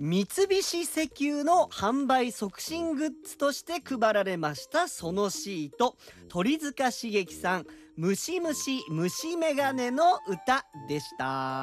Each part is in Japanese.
三菱石油の販売促進グッズとして配られましたそのシート、鳥塚茂樹さん、ムシムシ虫眼鏡の歌でした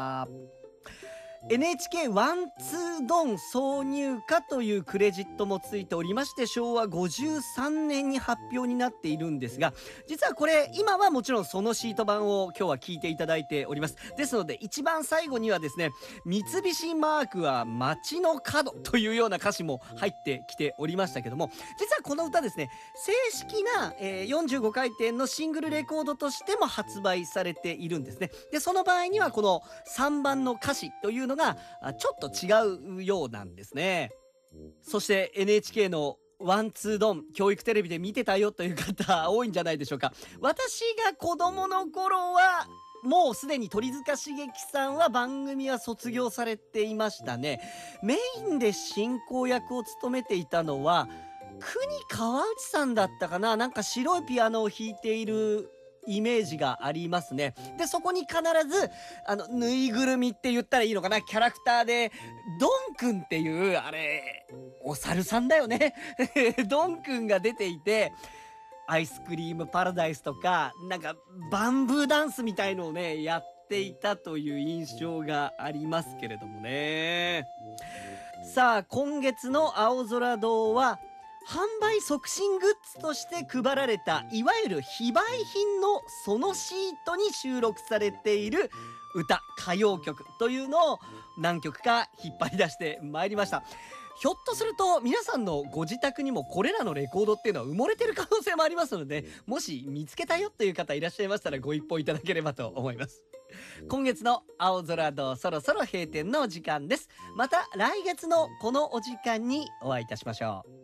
。NHK ワンツードン挿入歌というクレジットもついておりまして、昭和53年に発表になっているんですが、実はこれ今はもちろんそのシート版を今日は聞いていただいております。ですので一番最後にはですね、三菱マークは街の角というような歌詞も入ってきておりましたけども、実はこの歌ですね、正式な、45回転のシングルレコードとしても発売されているんですね。でその場合にはこの3番の歌詞というのがちょっと違うようなんですね。そして NHK のワンツードン教育テレビで見てたよという方多いんじゃないでしょうか。私が子供の頃はもうすでに鳥塚茂樹さんは番組は卒業されていましたね。メインで進行役を務めていたのは国川内さんだったかな。なんか白いピアノを弾いているイメージがありますね。でそこに必ずぬいぐるみって言ったらいいのかな、キャラクターでドンくんっていうあれお猿さんだよねドンくんが出ていて、アイスクリームパラダイスとかなんかバンブーダンスみたいのをねやっていたという印象がありますけれどもね。さあ今月の青空堂は販売促進グッズとして配られたいわゆる非売品のそのシートに収録されている歌、歌謡曲というのを何曲か引っ張り出してまいりました。ひょっとすると皆さんのご自宅にもこれらのレコードっていうのは埋もれてる可能性もありますので、もし見つけたよという方いらっしゃいましたらご一報いただければと思います。今月の青空堂そろそろ閉店のお時間です。また来月のこのお時間にお会いいたしましょう。